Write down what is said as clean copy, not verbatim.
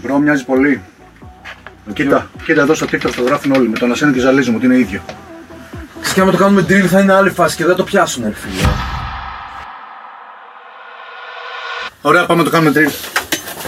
Μπρο, μοιάζει πολύ. Κοίτα εδώ στο TikTok το γράφουν όλοι. Με τον Ασένιο και ζαλίζουν ότι είναι ίδιο. Και άμα το κάνουμε drill θα είναι άλλη φάση και δεν το πιάσουν, φίλε. Ωραία, πάμε να το κάνουμε drill.